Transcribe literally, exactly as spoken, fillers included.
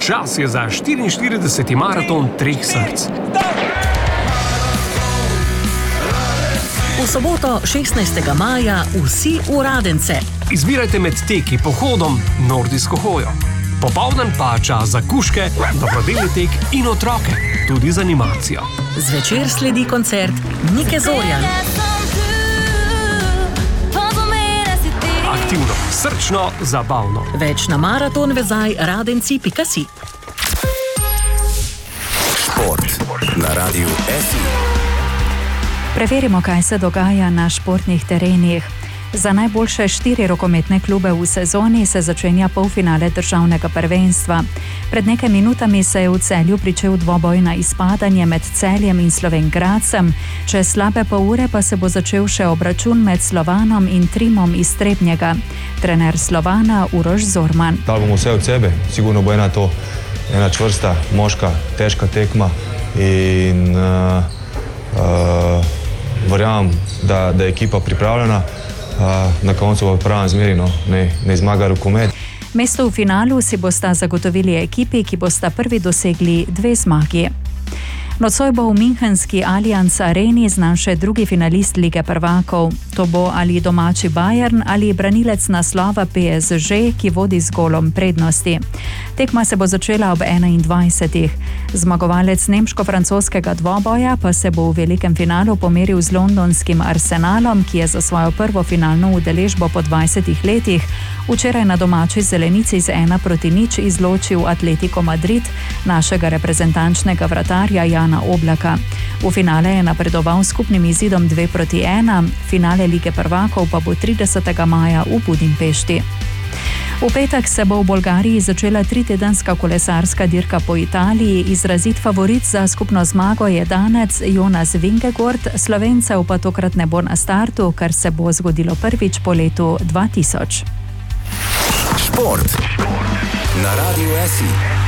Čas je za štiriinštirideseti maraton treh src. V soboto šestnajstega maja vsi v Radence. Izbirajte med teki, pohodom, nordijsko hojo. Popoldan pa čas za kužke, dobrodelni tek in otroke, tudi z animacijo. Zvečer sledi koncert Nike Zorjan. Aktivno, srčno, zabavno. Več na maraton vezaj radenci pika si. Šport na Radiu F I. Preverimo, kaj se dogaja na športnih terenih. Za najboljše štiri rokometne klube v sezoni se začenja polfinale državnega prvenstva. Pred nekaj minutami se je v Celju pričel dvoboj na izpadanje med Celjem in Slovenj Gradcem. Čez slabe pol ure pa se bo začel še obračun med Slovanom in Trimom iz Trebnjega. Trener Slovana Uroš Zorman. Dali bomo vse od sebe, sigurno bo ena to, ena čvrsta, moška, težka tekma in uh, uh, verjamem, da, da je ekipa pripravljena. Uh, na koncu v pravem zmeri, no, ne, ne zmaga rokomet. Mesto v finalu si bosta zagotovili ekipi, ki bosta prvi dosegli dve zmagi. Nocoj bo v münchenski Allianz Areni znan še drugi finalist Lige prvakov. To bo ali domači Bayern ali branilec naslova P S G, ki vodi z golom prednosti. Tekma se bo začela ob enaindvajsetih. Zmagovalec nemško-francoskega dvoboja pa se bo v velikem finalu pomeril z londonskim Arsenalom, ki je za svojo prvo finalno udeležbo po dvajsetih letih včeraj na domači zelenici z ena proti nič izločil Atletico Madrid, našega reprezentančnega vratarja Jana Oblaka. V finale je napredoval skupnim izidom dve proti ena, finale Lige prvakov pa bo tridesetega maja v Budimpešti. V petek se bo v Bolgariji začela tritedenska kolesarska dirka po Italiji. Izrazit favorit za skupno zmago je danec Jonas Vingegaard, Slovencev pa tokrat ne bo na startu, kar se bo zgodilo prvič po letu dva tisoč. Šport na Radiu F I.